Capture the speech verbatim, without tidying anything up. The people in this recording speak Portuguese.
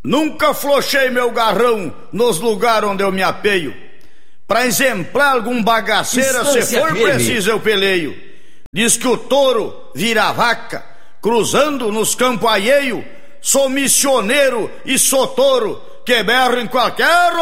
Nunca flochei meu garrão nos lugares onde eu me apeio. Pra exemplar algum bagaceira, se for preciso eu peleio. Diz que o touro vira vaca, cruzando nos campos alheio. Sou missioneiro e sou touro, que berro em qualquer